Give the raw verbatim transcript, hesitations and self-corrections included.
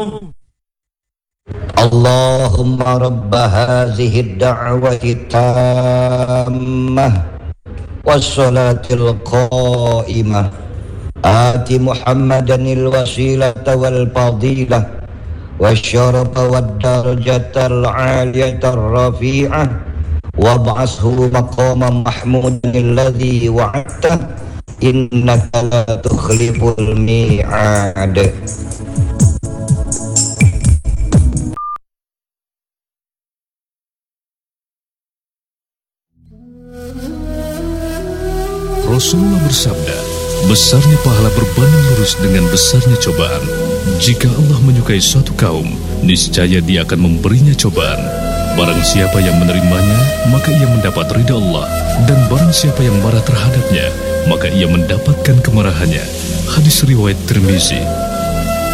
Allahumma rabba hazihi da'wati tammah wassalatil qa'imah ati Muhammadanil wasilata wal fadilah wasyarafa wad darajatal aliyatar rafi'ah wab'ashu maqaman mahmudan alladhi wa'adta innaka la tukhliful mi'ad. Rasulullah bersabda, besarnya pahala berbanding lurus dengan besarnya cobaan. Jika Allah menyukai suatu kaum, niscaya Dia akan memberinya cobaan. Barang siapa yang menerimanya, maka ia mendapat ridha Allah. Dan barang siapa yang marah terhadapnya, maka ia mendapatkan kemarahannya. Hadis riwayat Tirmizi.